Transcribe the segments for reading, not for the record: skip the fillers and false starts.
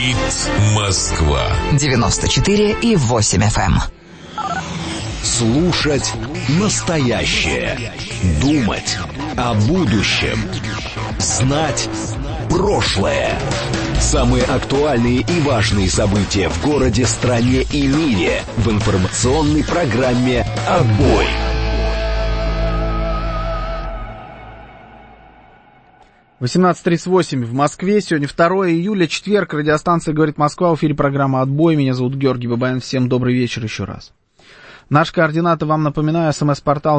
Говорит Москва. 94,8 FM. Слушать настоящее. Думать о будущем. Знать прошлое. Самые актуальные и важные события в городе, стране и мире в информационной программе «Отбой». — 18:38 в Москве. Сегодня 2 июля, четверг. Радиостанция «Говорит Москва». В эфире программа «Отбой». Меня зовут Георгий Бабаян. Всем добрый вечер еще раз. Наши координаты вам напоминаю. СМС-портал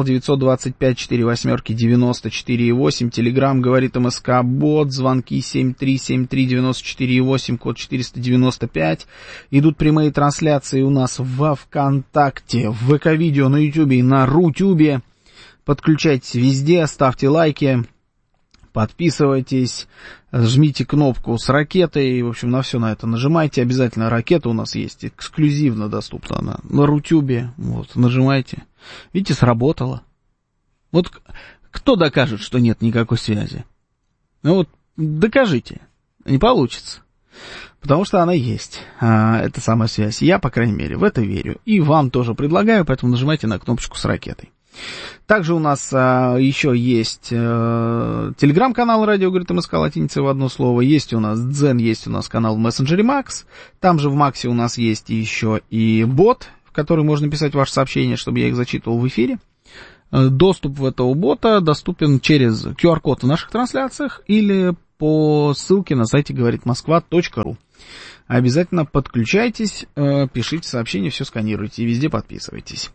925-48-94-8. Телеграм «Говорит МСК», бот. Звонки 7373-94-8, код 495. Идут прямые трансляции у нас во ВКонтакте, в ВК-видео, на Ютубе и на Рутюбе. Подключайтесь везде, ставьте лайки. Подписывайтесь, жмите кнопку с ракетой, в общем, на все на это нажимайте. Обязательно ракета у нас есть, эксклюзивно доступна она на Рутюбе. Вот, нажимайте. Видите, сработало. Вот кто докажет, что нет никакой связи? Ну вот, докажите. Не получится. Потому что она есть, эта самая связь. Я, по крайней мере, в это верю. И вам тоже предлагаю, поэтому нажимайте на кнопочку с ракетой. Также у нас еще есть телеграм-канал «Радио говорит МСК», латиница в одно слово. Есть у нас Дзен, есть у нас канал в мессенджере Макс. Там же в Максе у нас есть еще и бот, в который можно писать ваши сообщения, чтобы я их зачитывал в эфире. Доступ в этого бота доступен через QR-код в наших трансляциях или по ссылке на сайте говоритмосква.ру. Обязательно подключайтесь, пишите сообщения, все сканируйте и везде подписывайтесь.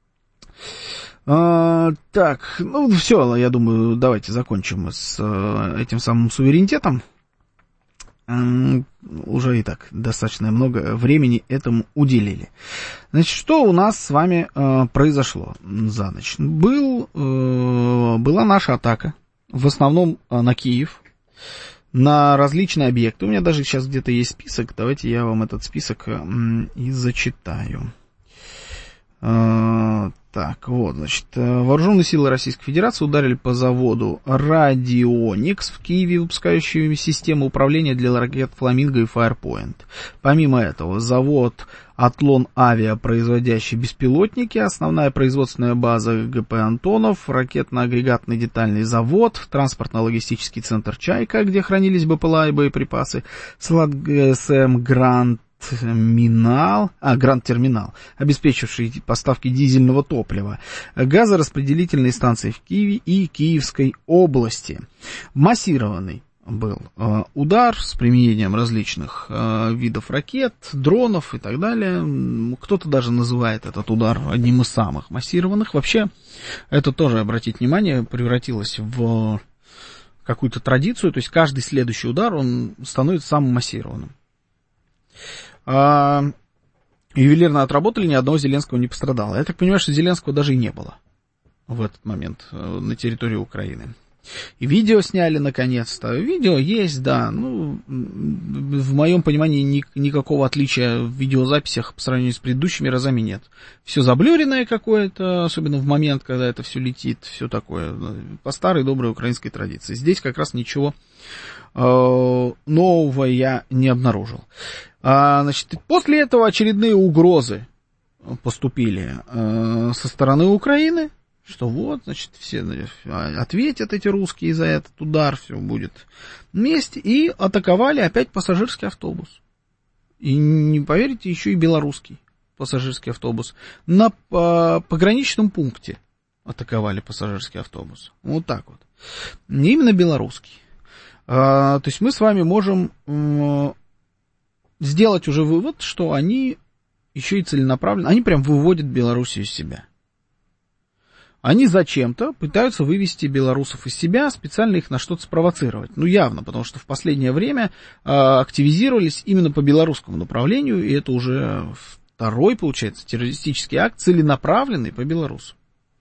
Так, ну все, я думаю, давайте закончим с этим самым суверенитетом. Уже и так достаточно много времени этому уделили. Значит, что у нас с вами произошло за ночь? Была наша атака, в основном на Киев, на различные объекты. У меня даже сейчас где-то есть список. Давайте я вам этот список и зачитаю. Так, вот, значит, вооруженные силы Российской Федерации ударили по заводу Радионикс в Киеве, выпускающему систему управления для ракет «Фламинго» и «Firepoint». Помимо этого, завод «Атлон Авиа», производящий беспилотники, основная производственная база ГП «Антонов», ракетно-агрегатный детальный завод, транспортно-логистический центр «Чайка», где хранились БПЛА и боеприпасы, склад ГСМ «Гранд Терминал, обеспечивший поставки дизельного топлива, газораспределительные станции в Киеве и Киевской области. Массированный был удар с применением различных видов ракет, дронов и так далее. Кто-то даже называет этот удар одним из самых массированных. Вообще, это тоже, обратите внимание, превратилось в какую-то традицию, то есть каждый следующий удар, он становится самым массированным. Ювелирно отработали, ни одного Зеленского не пострадало. Я так понимаю, что Зеленского даже и не было в этот момент на территории Украины. И видео сняли наконец-то. Видео есть, да. Ну, в моем понимании никакого отличия в видеозаписях по сравнению с предыдущими разами нет. Все заблюренное какое-то, особенно в момент, когда это все летит, все такое. По старой доброй украинской традиции. Здесь как раз ничего нового я не обнаружил. Значит, после этого очередные угрозы поступили со стороны Украины, что вот, значит, все ответят эти русские за этот удар, все будет вместе, и атаковали опять пассажирский автобус. И не поверите, еще и белорусский пассажирский автобус. На пограничном пункте атаковали пассажирский автобус. Вот так вот. Не именно белорусский. То есть мы с вами можем сделать уже вывод, что они еще и целенаправленно, они прям выводят Белоруссию из себя. Они зачем-то пытаются вывести белорусов из себя, специально их на что-то спровоцировать. Ну, явно, потому что в последнее время активизировались именно по белорусскому направлению, и это уже второй, получается, террористический акт, целенаправленный по белорусу.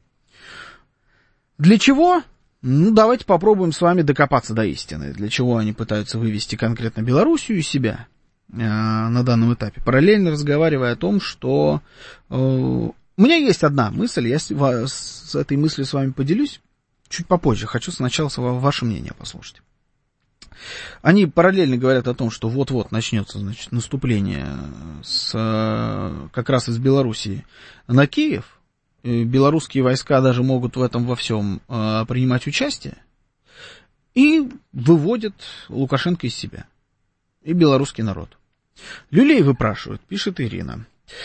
Для чего? Ну, давайте попробуем с вами докопаться до истины. Для чего они пытаются вывести конкретно Белоруссию из себя на данном этапе. Параллельно разговаривая о том, что... У меня есть одна мысль, я с этой мыслью с вами поделюсь чуть попозже. Хочу сначала ваше мнение послушать. Они параллельно говорят о том, что вот-вот начнется, значит, наступление как раз из Белоруссии на Киев. Белорусские войска даже могут в этом во всем принимать участие. И выводят Лукашенко из себя. И белорусский народ. Люлей выпрашивают, пишет Ирина.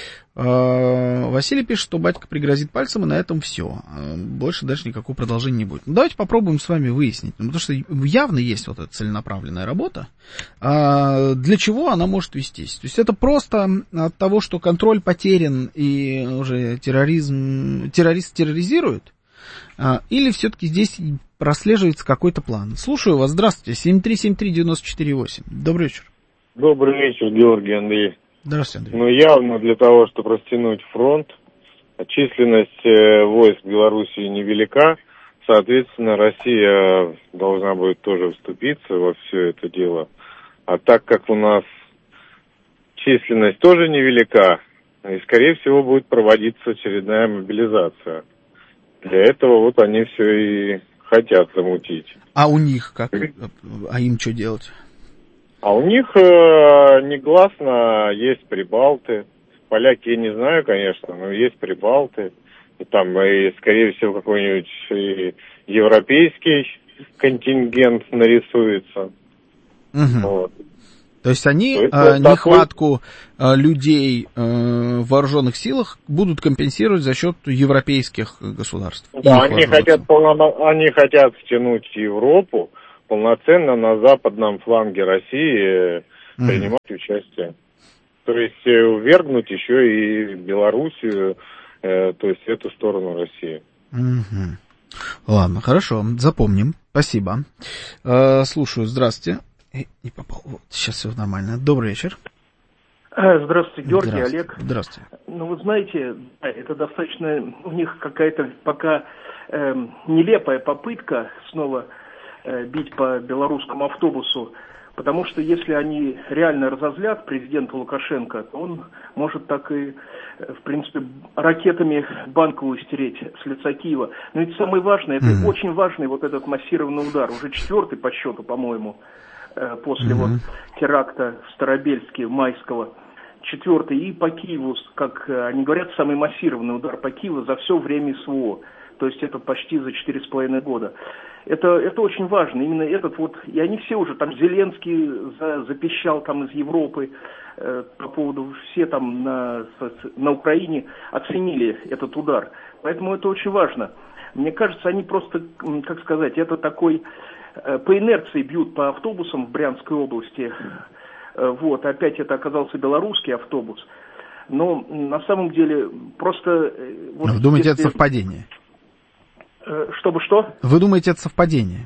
Василий пишет, что батька пригрозит пальцем, и на этом все. Больше дальше никакого продолжения не будет. Давайте попробуем с вами выяснить. Потому что явно есть вот эта целенаправленная работа. Для чего она может вестись? То есть это просто от того, что контроль потерян и уже террорист терроризирует? Или все-таки здесь прослеживается какой-то план? Слушаю вас. Здравствуйте. 7373948. Добрый вечер. Добрый вечер, Георгий, Андрей. Здравствуйте, Андрей. Ну, явно для того, чтобы растянуть фронт, численность войск Белоруссии невелика, соответственно, Россия должна будет тоже вступиться во все это дело. А так как у нас численность тоже невелика, и, скорее всего, будет проводиться очередная мобилизация. Для этого вот они все и хотят замутить. А у них как? А им что делать? А у них негласно есть прибалты. Поляки я не знаю, конечно, но есть прибалты. И там, и, скорее всего, какой-нибудь европейский контингент нарисуется. Угу. Вот. То есть они нехватку людей в вооруженных силах будут компенсировать за счет европейских государств. Да, они хотят втянуть Европу полноценно на западном фланге России принимать участие. То есть увергнуть еще и Белоруссию, то есть эту сторону России. Угу. Ладно, хорошо, запомним. Спасибо. Слушаю, здравствуйте. Не попал. Вот, сейчас все нормально. Добрый вечер. Здравствуйте, Георгий, Здравствуйте. Олег. Здравствуйте. Ну, вы знаете, это достаточно у них какая-то пока нелепая попытка снова бить по белорусскому автобусу, потому что если они реально разозлят президента Лукашенко, то он может так и, в принципе, ракетами Банковую стереть с лица Киева. Но ведь самое важное, это очень важный вот этот массированный удар, уже 4-й по счету, по-моему, после вот теракта в Старобельске, Майского, 4-й, и по Киеву, как они говорят, самый массированный удар по Киеву за все время СВО, то есть это почти за 4,5 года. Это очень важно, именно этот вот, и они все уже, там Зеленский запищал там из Европы по поводу, все там на Украине оценили этот удар, поэтому это очень важно. Мне кажется, они просто, как сказать, это такой, по инерции бьют по автобусам в Брянской области, вот, опять это оказался белорусский автобус, но на самом деле просто... Вот, вы думаете, это совпадение? Чтобы что? Вы думаете, это совпадение?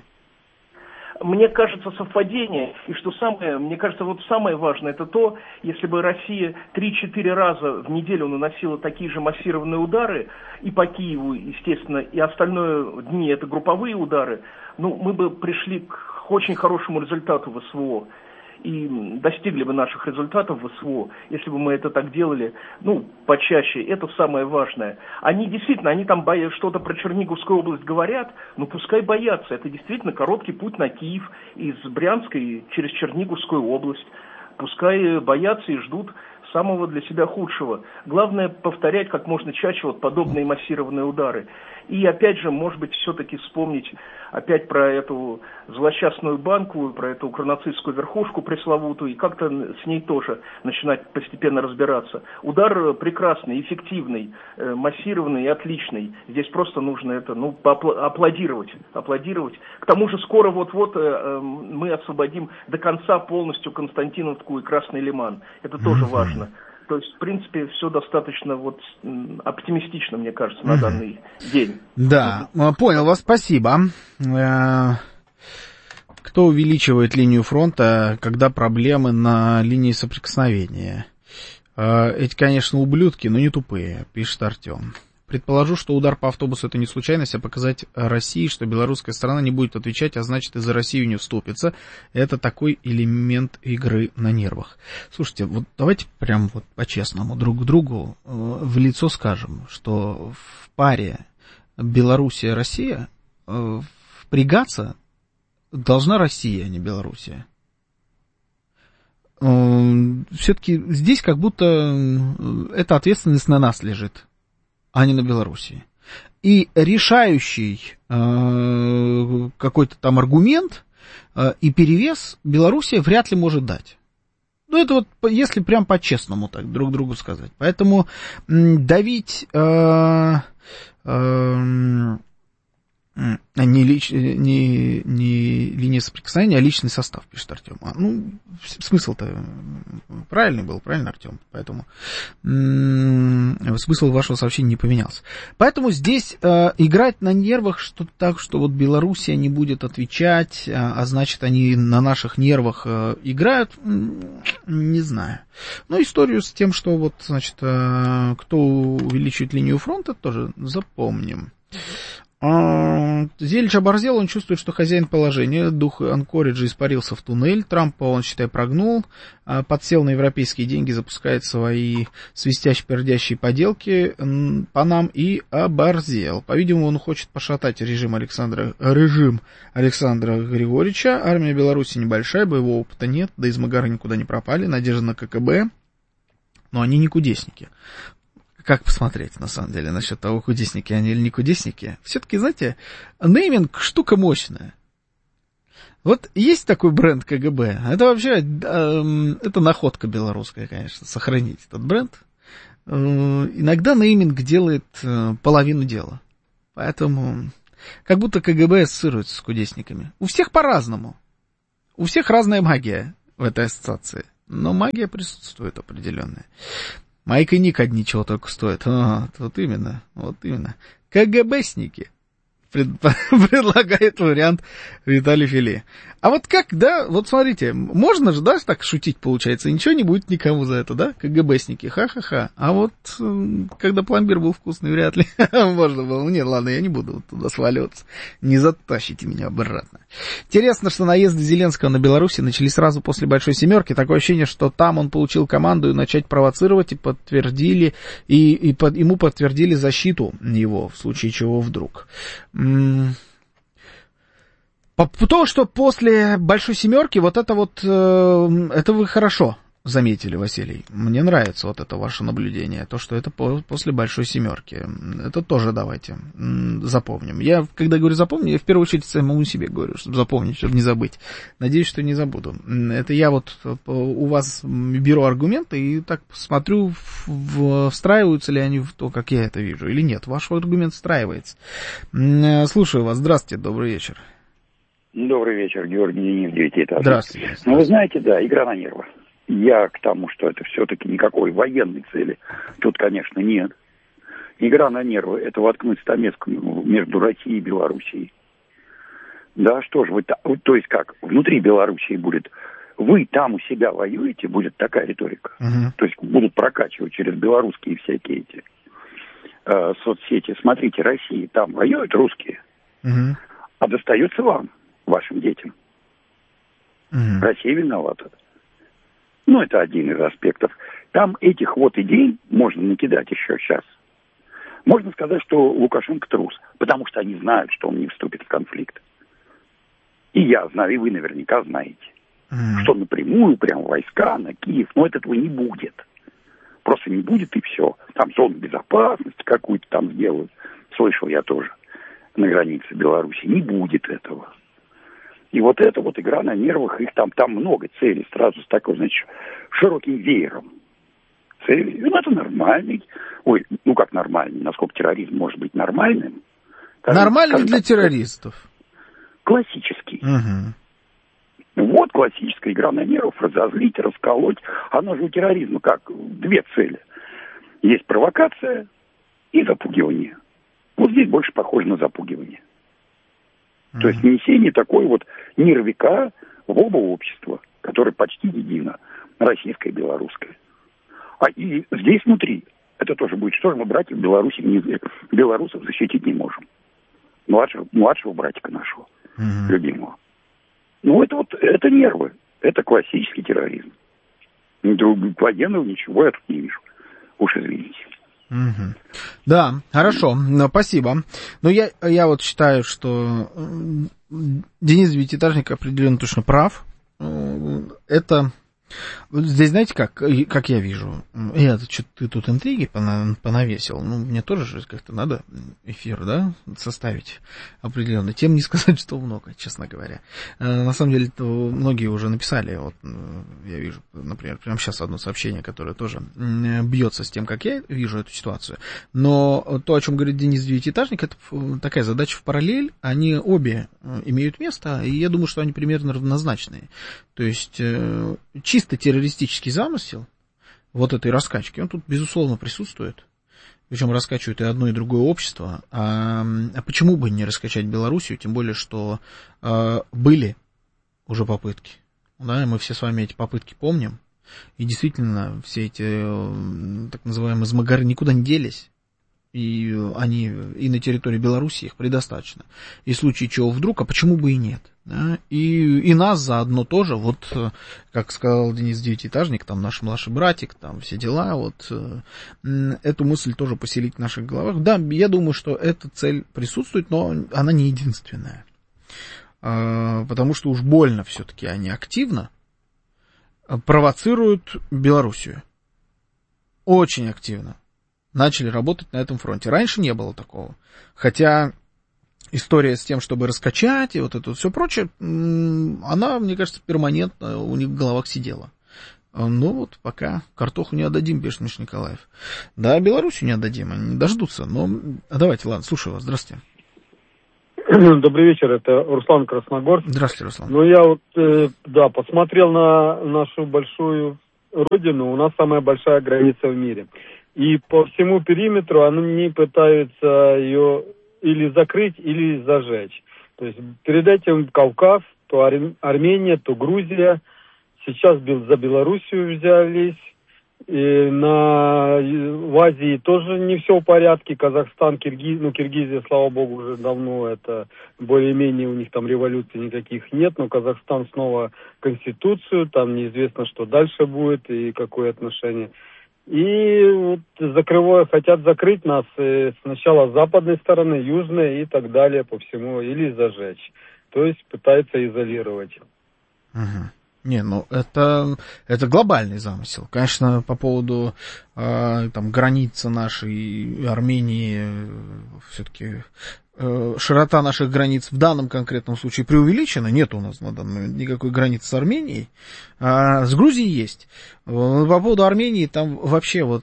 Мне кажется, совпадение, и что самое, мне кажется, вот самое важное, это то, если бы Россия 3-4 раза в неделю наносила такие же массированные удары, и по Киеву, естественно, и остальные дни это групповые удары, ну, мы бы пришли к очень хорошему результату в СВО. И достигли бы наших результатов в СВО, если бы мы это так делали, ну, почаще, это самое важное. Они действительно, они там что-то про Черниговскую область говорят, но пускай боятся, это действительно короткий путь на Киев из Брянской через Черниговскую область. Пускай боятся и ждут самого для себя худшего. Главное повторять как можно чаще вот подобные массированные удары. И опять же, может быть, все-таки вспомнить опять про эту злосчастную Банковую, про эту укронацистскую верхушку пресловутую, и как-то с ней тоже начинать постепенно разбираться. Удар прекрасный, эффективный, массированный и отличный. Здесь просто нужно это, ну, аплодировать. К тому же скоро вот-вот мы освободим до конца полностью Константиновку и Красный Лиман. Это тоже важно. То есть, в принципе, все достаточно вот оптимистично, мне кажется, на данный день. Да, понял вас, спасибо. Кто увеличивает линию фронта, когда проблемы на линии соприкосновения? Эти, конечно, ублюдки, но не тупые, пишет Артем. Предположу, что удар по автобусу — это не случайность, а показать России, что белорусская сторона не будет отвечать, а значит, и за Россию не вступится. Это такой элемент игры на нервах. Слушайте, вот давайте прям вот по-честному друг к другу в лицо скажем, что в паре Белоруссия-Россия впрягаться должна Россия, а не Белоруссия. Все-таки здесь как будто эта ответственность на нас лежит, а не на Белоруссии. И решающий какой-то там аргумент и перевес Белоруссия вряд ли может дать. Ну, это вот если прям по-честному так друг другу сказать. Поэтому давить не линия соприкосновения, а личный состав, пишет Артем. Смысл-то правильный был, правильно, Артем? Поэтому смысл вашего сообщения не поменялся. Поэтому здесь играть на нервах, что так, что вот Белоруссия не будет отвечать, а значит, они на наших нервах играют, не знаю. Но историю с тем, что вот, значит, кто увеличивает линию фронта, тоже запомним. Зелич оборзел, он чувствует, что хозяин положения, дух Анкориджа испарился в туннель, Трампа он, считай, прогнул, подсел на европейские деньги, запускает свои свистящие-пердящие поделки по нам и оборзел. По-видимому, он хочет пошатать режим Александра Григорьевича. Армия Беларуси небольшая, боевого опыта нет, да из Магары никуда не пропали, надежда на КГБ, но они не кудесники. Как посмотреть, на самом деле, насчет того, кудесники они или не кудесники? Все-таки, знаете, нейминг штука мощная. Вот есть такой бренд КГБ, это вообще, это находка белорусская, конечно, сохранить этот бренд. Иногда нейминг делает половину дела. Поэтому, как будто КГБ ассоциируется с кудесниками. У всех по-разному. У всех разная магия в этой ассоциации. Но магия присутствует определенная. Майк и Ник одни чего только стоят. Вот именно. КГБшники. Предлагает вариант Виталий Филе. А вот как, да, вот смотрите, можно же, да, так шутить, получается, ничего не будет никому за это, да, КГБшники, ха-ха-ха. А вот, когда пломбир был вкусный, вряд ли можно было. Нет, ладно, я не буду вот туда сваливаться, не затащите меня обратно. Интересно, что наезды Зеленского на Беларусь начались сразу после Большой Семерки. Такое ощущение, что там он получил команду начать провоцировать, и подтвердили, ему подтвердили защиту его, в случае чего вдруг. То, что после Большой Семерки, вот это вы хорошо заметили, Василий. Мне нравится вот это ваше наблюдение, то, что это после Большой Семерки. Это тоже давайте запомним. Я, когда говорю запомню, я в первую очередь самому себе говорю, чтобы запомнить, чтобы не забыть. Надеюсь, что не забуду. Это я вот у вас беру аргументы и так смотрю, встраиваются ли они в то, как я это вижу, или нет. Ваш аргумент встраивается. Слушаю вас. Здравствуйте, добрый вечер. Добрый вечер, Георгий Денис, 9-этажный. Здравствуйте. Ну, вы знаете, да, игра на нервы. Я к тому, что это все-таки никакой военной цели тут, конечно, нет. Игра на нервы – это воткнуть стамеску между Россией и Белоруссией. Да, что же вы, то есть как, внутри Белоруссии будет, вы там у себя воюете, будет такая риторика. То есть будут прокачивать через белорусские всякие эти соцсети. Смотрите, Россия, там воюют русские, а достается вам, вашим детям. Россия виновата. Ну, это один из аспектов. Там этих вот идей можно накидать еще сейчас. Можно сказать, что Лукашенко трус, потому что они знают, что он не вступит в конфликт. И я знаю, и вы наверняка знаете, что напрямую прям войска на Киев, но этого не будет. Просто не будет и все. Там зону безопасности какую-то там сделают. Слышал я тоже на границе Беларуси. Не будет этого. И вот эта вот игра на нервах, их там много целей, сразу с такой, значит, широким веером. Цели, ну, это нормальный. Ой, ну как нормальный, насколько терроризм может быть нормальным. Нормальный для террористов. Классический. Вот классическая игра на нервах, разозлить, расколоть. Она же у терроризма как две цели. Есть провокация и запугивание. Вот здесь больше похоже на запугивание. То есть несение такой вот нервика в оба общества, которое почти едино, российское и белорусское. А и здесь внутри, это тоже будет, что же мы братьев Беларуси, белорусов защитить не можем. Младшего братика нашего, любимого. Ну, это нервы, это классический терроризм. Военного ничего я тут не вижу. Уж извините. Угу. Да, хорошо, спасибо. Но я вот считаю, что Денис Девятиэтажник определенно точно прав. Это... Здесь, знаете, как я вижу, ты тут интриги понавесил, мне тоже же как-то надо эфир, да, составить определенно. Тем не сказать, что много, честно говоря. На самом деле, многие уже написали, вот я вижу, например, прямо сейчас одно сообщение, которое тоже бьется с тем, как я вижу эту ситуацию. Но то, о чем говорит Денис Девятиэтажник, это такая задача в параллель, они обе имеют место, и я думаю, что они примерно равнозначные. То есть чисто террористический замысел вот этой раскачки, он тут, безусловно, присутствует. Причем раскачивают и одно, и другое общество. А почему бы не раскачать Белоруссию? Тем более, что были уже попытки. Да, мы все с вами эти попытки помним. И действительно, все эти так называемые змагары никуда не делись. И они и на территории Беларуси их предостаточно. И в случае чего вдруг, а почему бы и нет? Да? И нас заодно тоже, вот, как сказал Денис Девятиэтажник, там наш младший братик, там все дела, вот, эту мысль тоже поселить в наших головах. Да, я думаю, что эта цель присутствует, но она не единственная. Потому что уж больно все-таки они активно провоцируют Белоруссию. Очень активно начали работать на этом фронте. Раньше не было такого. Хотя история с тем, чтобы раскачать и вот это все прочее, она, мне кажется, перманентно у них в головах сидела. Ну вот, пока картоху не отдадим, пишет Миша Николаев. Да, Белоруссию не отдадим, они не дождутся. Но давайте, ладно, слушаю вас, здравствуйте. Добрый вечер, это Руслан Красногорск. Здравствуйте, Руслан. Ну, я вот, посмотрел на нашу большую родину, у нас самая большая граница в мире. И по всему периметру они пытаются ее или закрыть, или зажечь. То есть перед этим Кавказ, то Армения, то Грузия. Сейчас за Белоруссию взялись. И в Азии тоже не все в порядке. Казахстан, Киргизия, слава богу, уже давно это более-менее у них там революций никаких нет. Но Казахстан снова конституцию, там неизвестно, что дальше будет и какое отношение. И вот хотят закрыть нас сначала с западной стороны, южной и так далее по всему, или зажечь. То есть пытаются изолировать. Угу. Не, это глобальный замысел. Конечно, по поводу там, границы нашей Армении, все-таки широта наших границ в данном конкретном случае преувеличена. Нет у нас на данный момент никакой границы с Арменией. С Грузией есть. По поводу Армении, там вообще вот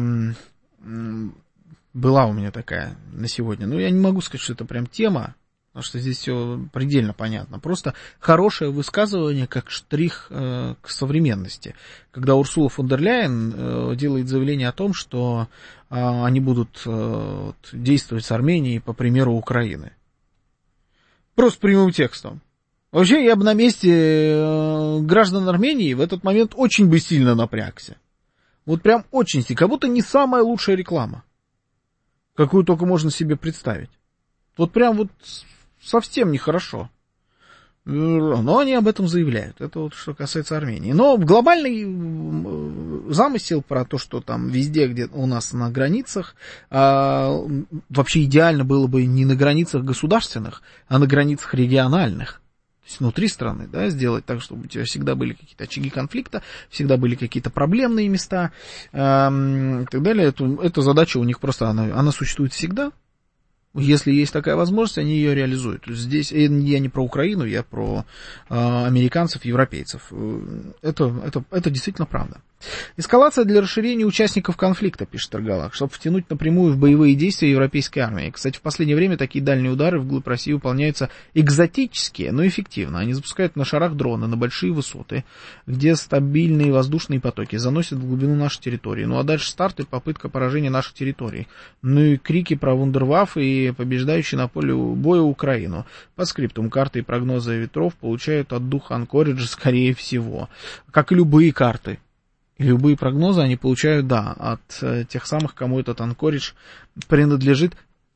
была у меня такая на сегодня. Я не могу сказать, что это прям тема, потому что здесь все предельно понятно. Просто хорошее высказывание, как штрих к современности. Когда Урсула фон дер Ляйен делает заявление о том, что они будут действовать с Арменией по примеру Украины. Просто прямым текстом. Вообще, я бы на месте граждан Армении в этот момент очень бы сильно напрягся. Вот прям очень сильно. Как будто не самая лучшая реклама, какую только можно себе представить. Вот прям вот совсем нехорошо. Но они об этом заявляют. Это вот что касается Армении. Но глобальный замысел про то, что там везде, где у нас на границах, вообще идеально было бы не на границах государственных, а на границах региональных. То есть внутри страны, да, сделать так, чтобы у тебя всегда были какие-то очаги конфликта, всегда были какие-то проблемные места и так далее. Эта задача у них просто, она существует всегда. Если есть такая возможность, они ее реализуют. Здесь я не про Украину, я про американцев, европейцев. Это действительно правда. Эскалация для расширения участников конфликта, пишет Таргалак, чтобы втянуть напрямую в боевые действия европейской армии. Кстати, в последнее время такие дальние удары вглубь России выполняются экзотические, но эффективно. Они запускают на шарах дроны на большие высоты, где стабильные воздушные потоки заносят в глубину нашей территории. А дальше старт и попытка поражения наших территорий. И крики про вундерваффе и побеждающие на поле боя Украину. По скриптум карты и прогнозы ветров получают от духа Анкориджа, скорее всего. Как и любые карты. И любые прогнозы они получают, да, от тех самых, кому этот Анкоридж принадлежит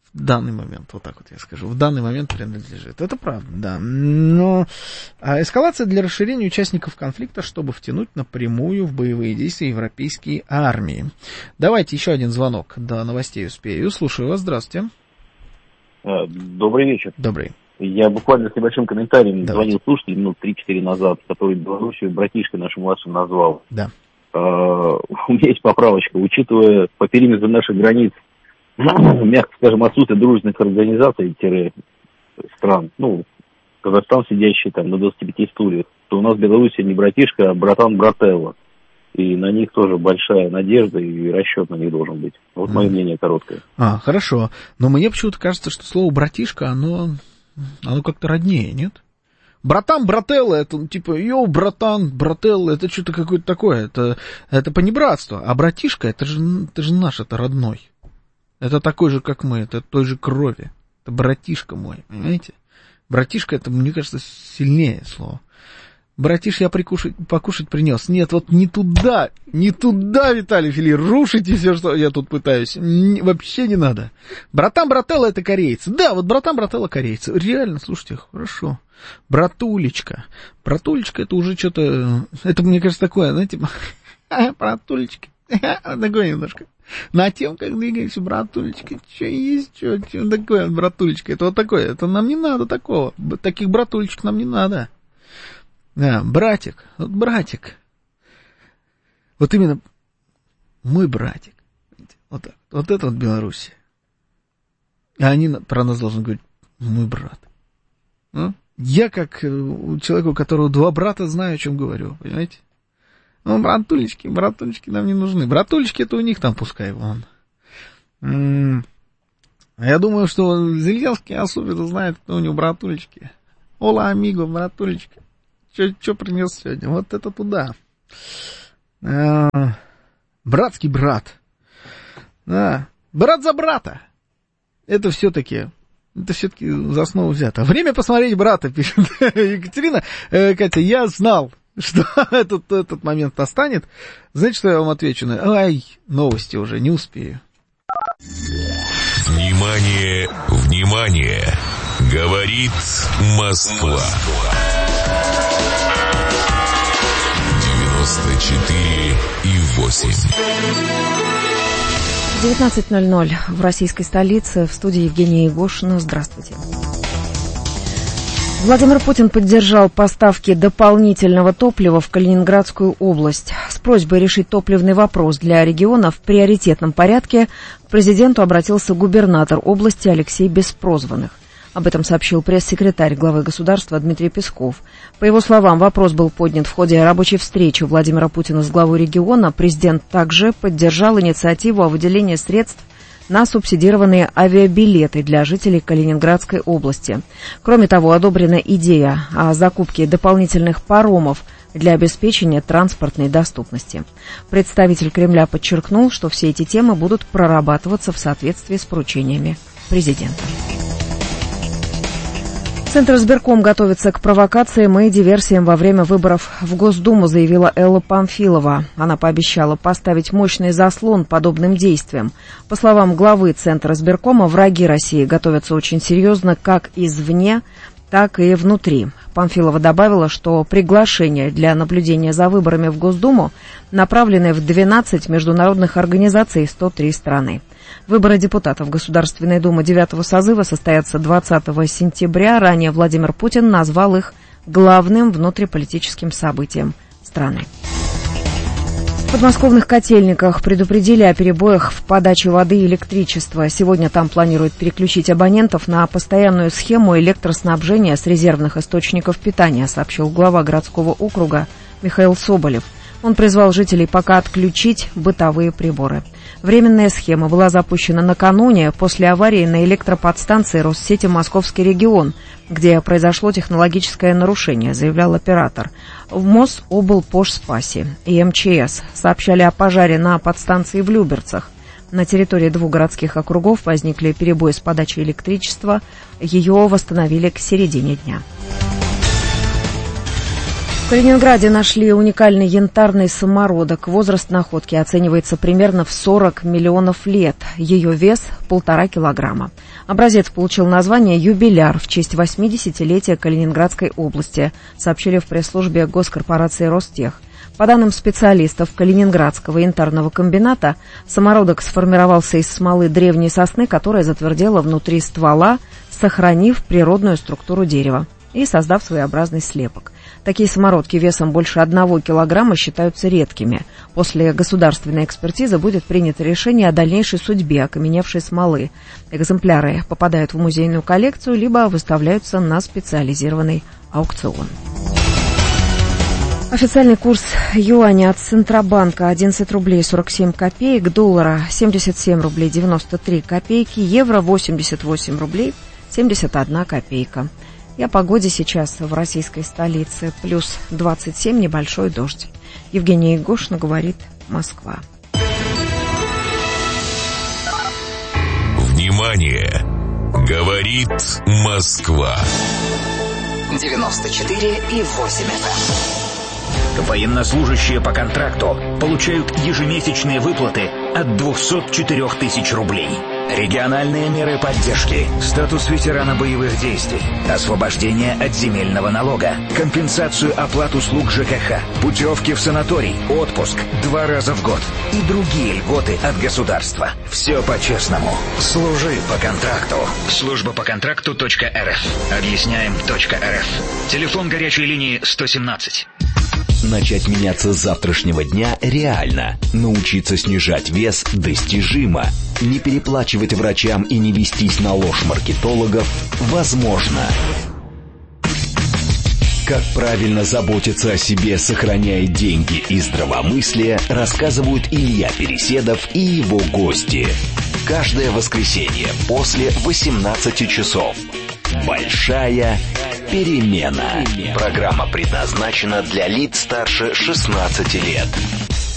в данный момент, вот так вот я скажу, в данный момент принадлежит. Это правда, да. Но эскалация для расширения участников конфликта, чтобы втянуть напрямую в боевые действия европейские армии. Давайте еще один звонок, до новостей успею. Слушаю вас, здравствуйте. Добрый вечер. Добрый. Я буквально с небольшим комментарием Давайте. звонил слушатель минут 3-4 назад, который Белоруссию братишкой нашим младшим назвал. Да. У меня есть поправочка. Учитывая по периметру наших границ, мягко скажем, отсутствие дружественных организаций-стран, Казахстан, сидящий там на 25 стульях, то у нас Белоруссия не братишка, а братан-брателло. И на них тоже большая надежда и расчет на них должен быть. Вот мое мнение короткое. Хорошо. Но мне почему-то кажется, что слово «братишка», оно как-то роднее, нет? Братан, брателло, это типа, братан, брателло, это что-то какое-то такое, это понебратство. А братишка, это же наш, это родной. Это такой же, как мы, это той же крови. Это братишка мой, понимаете? Братишка, это, мне кажется, сильнее слово. Братиш, я покушать принес. Нет, вот не туда, Виталий Фили, рушите все, что я тут пытаюсь. Вообще не надо. Братан, брателло, это корейцы. Да, вот братан, брателло, корейцы. Реально, слушайте, хорошо. Братулечка. Братулечка, это уже что-то, это, мне кажется, такое, знаете, братулечка. Такое немножко. На тем, как двигаешься, братулечка, что есть, что такое, братулечка. Это вот такое, это нам не надо такого. Таких братулечек нам не надо. Да, братик, вот именно мой братик, вот так, вот это вот Белоруссия. А они про нас должны говорить, мой брат. Я как человек, у которого 2 брата, знаю, о чем говорю, понимаете? Братулечки нам не нужны. Братулечки это у них там пускай вон. Я думаю, что Зеленский особенно знает, кто у него братулечки. Ола, амиго, братулечка. Что принес сегодня? Вот это туда. Братский брат. Да. Брат за брата. Это все-таки за основу взято. Время посмотреть брата, пишет Екатерина. Катя, я знал, что этот момент настанет. Знаете, что я вам отвечу? Новости уже, не успею. Внимание, внимание! Говорит Москва. 94,8. 19:00 в российской столице. В студии Евгения Егошина. Здравствуйте. Владимир Путин поддержал поставки дополнительного топлива в Калининградскую область. С просьбой решить топливный вопрос для региона в приоритетном порядке к президенту обратился губернатор области Алексей Беспрозванных. Об этом сообщил пресс-секретарь главы государства Дмитрий Песков. По его словам, вопрос был поднят в ходе рабочей встречи Владимира Путина с главой региона. Президент также поддержал инициативу о выделении средств на субсидированные авиабилеты для жителей Калининградской области. Кроме того, одобрена идея о закупке дополнительных паромов для обеспечения транспортной доступности. Представитель Кремля подчеркнул, что все эти темы будут прорабатываться в соответствии с поручениями президента. Центр избирком готовится к провокациям и диверсиям во время выборов в Госдуму, заявила Элла Памфилова. Она пообещала поставить мощный заслон подобным действиям. По словам главы Центра избиркома, враги России готовятся очень серьезно как извне, так и внутри. Памфилова добавила, что приглашения для наблюдения за выборами в Госдуму направлены в 12 международных организаций 103 страны. Выборы депутатов Государственной Думы 9-го созыва состоятся 20 сентября. Ранее Владимир Путин назвал их главным внутриполитическим событием страны. В подмосковных котельниках предупредили о перебоях в подаче воды и электричества. Сегодня там планируют переключить абонентов на постоянную схему электроснабжения с резервных источников питания, сообщил глава городского округа Михаил Соболев. Он призвал жителей пока отключить бытовые приборы. Временная схема была запущена накануне после аварии на электроподстанции Россети «Московский регион», где произошло технологическое нарушение, заявлял оператор. В Мособлпожспасе и МЧС сообщали о пожаре на подстанции в Люберцах. На территории 2 городских округов возникли перебои с подачей электричества. Ее восстановили к середине дня. В Калининграде нашли уникальный янтарный самородок. Возраст находки оценивается примерно в 40 миллионов лет. Ее вес – 1,5 килограмма. Образец получил название «Юбиляр» в честь 80-летия Калининградской области, сообщили в пресс-службе госкорпорации «Ростех». По данным специалистов Калининградского янтарного комбината, самородок сформировался из смолы древней сосны, которая затвердела внутри ствола, сохранив природную структуру дерева и создав своеобразный слепок. Такие самородки весом больше 1 килограмма считаются редкими. После государственной экспертизы будет принято решение о дальнейшей судьбе окаменевшей смолы. Экземпляры попадают в музейную коллекцию, либо выставляются на специализированный аукцион. Официальный курс юаня от Центробанка 11 рублей 47 копеек, доллара 77 рублей 93 копейки, евро 88 рублей 71 копейка. И о погоде сейчас в российской столице. Плюс 27, небольшой дождь. Евгения Егошина говорит, Москва. Внимание! Говорит Москва. 94,8 FM. Военнослужащие по контракту получают ежемесячные выплаты от 204 тысяч рублей. Региональные меры поддержки, статус ветерана боевых действий, освобождение от земельного налога, компенсацию оплат услуг ЖКХ, путевки в санаторий, отпуск 2 раза в год и другие льготы от государства. Все по-честному. Служи по контракту. Служба по контракту.рф. Объясняем.рф. Телефон горячей линии 117. Начать меняться с завтрашнего дня реально. Научиться снижать вес достижимо. Не переплачивать врачам и не вестись на ложь маркетологов возможно. Как правильно заботиться о себе, сохраняя деньги и здравомыслие, рассказывают Илья Переседов и его гости. Каждое воскресенье после 18 часов. Большая перемена. Программа предназначена для лиц старше 16 лет.